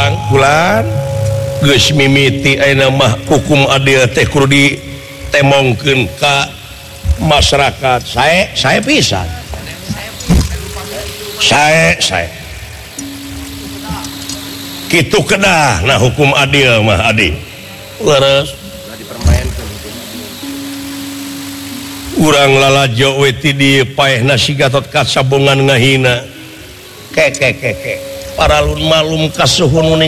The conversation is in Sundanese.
pulang geus mimiti ayeuna mah hukum adil teh kudu ditemongkeun ka masyarakat. Saya pisan. Saya kitu kedah nah hukum adil mah adi. Leres urang lalajo we ti dieu paehna si Gatot Kaca bongan ngahina. Ke para lun malum kasuhun